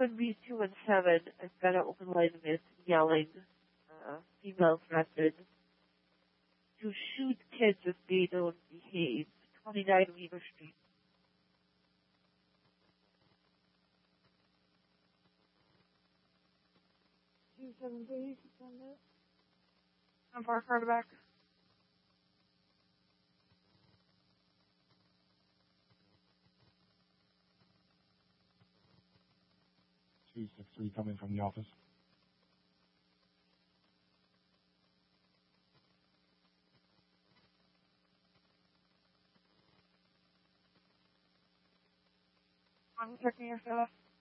could be 2 and 7. I've got an open line with yelling, female threatened to shoot kids if they don't behave. 29 Weaver Street. 273, send it. How far further back? Two 6-3 coming from the office. I'm checking your stuff.